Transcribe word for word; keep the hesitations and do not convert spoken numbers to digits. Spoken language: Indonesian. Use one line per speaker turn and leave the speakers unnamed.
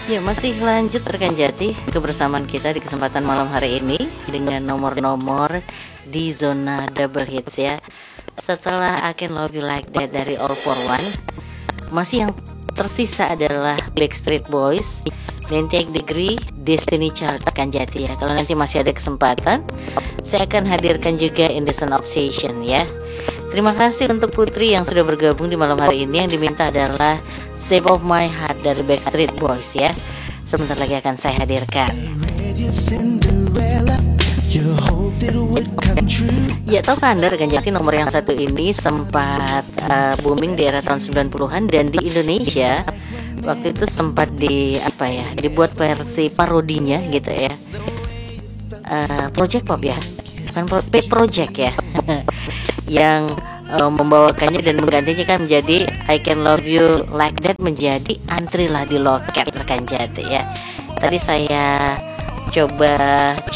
Ya, masih lanjut rekan Jati kebersamaan kita di kesempatan malam hari ini dengan nomor-nomor di zona double hits ya. Setelah I Can Love You Like That dari All For One, masih yang tersisa adalah Backstreet Boys, ninety-eight Degree, Destiny Child rekan Jati ya. Kalau nanti masih ada kesempatan, saya akan hadirkan juga Indecent Obsession ya. Terima kasih untuk Putri yang sudah bergabung di malam hari ini. Yang diminta adalah Shape of My Heart dari Backstreet Boys ya. Sebentar lagi akan saya hadirkan. Ya, tahukah Anda rekan Jati, nomor yang satu ini sempat uh, booming di era tahun sembilan puluhan dan di Indonesia waktu itu sempat di apa ya, dibuat versi parodinya gitu ya. Uh, Project Pop ya, bukan Pet Project ya. Yang uh, membawakannya dan menggantinya kan menjadi I Can Love You Like That menjadi Antrilah di Loket rekan Jati ya. Tadi saya coba